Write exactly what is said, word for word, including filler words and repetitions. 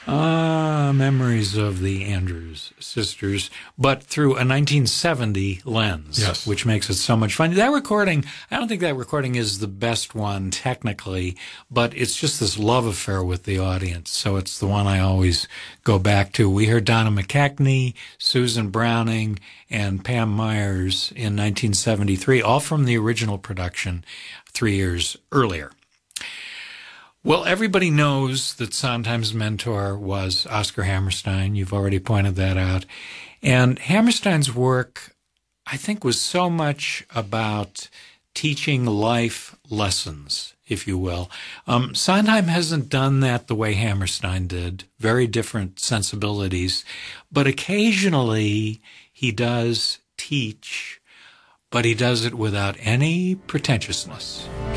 Ah, memories of the Andrews Sisters, but through a nineteen seventy lens, yes. which makes it so much fun. That recording, I don't think that recording is the best one technically, but it's just this love affair with the audience, so it's the one I always go back to. We heard Donna McKechnie, Susan Browning, and Pam Myers in nineteen seventy-three, all from the original production three years earlier. Well, everybody knows that Sondheim's mentor was Oscar Hammerstein. You've already pointed that out. And Hammerstein's work, I think, was so much about teaching life lessons, if you will. Um, Sondheim hasn't done that the way Hammerstein did. Very different sensibilities. But occasionally he does teach, but he does it without any pretentiousness.